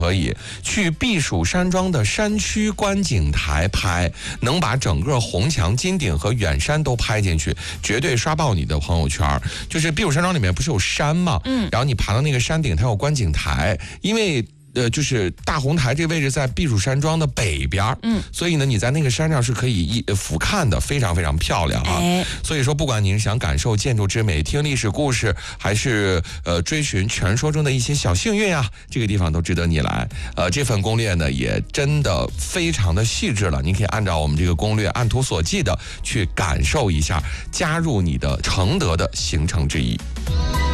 可以去避暑山庄的山区观景台拍，能把整个红墙、金顶和远山都拍进去，绝对刷爆你的朋友圈。就是避暑山庄里面不是有山吗？然后你爬到那个山顶，它有观景台，因为就是大红台这个位置在避暑山庄的北边，所以呢，你在那个山上是可以俯瞰的，非常非常漂亮啊。所以说，不管您是想感受建筑之美、听历史故事，还是追寻传说中的一些小幸运啊，这个地方都值得你来。这份攻略呢，也真的非常的细致了，你可以按照我们这个攻略按图索骥的去感受一下，加入你的承德的行程之一。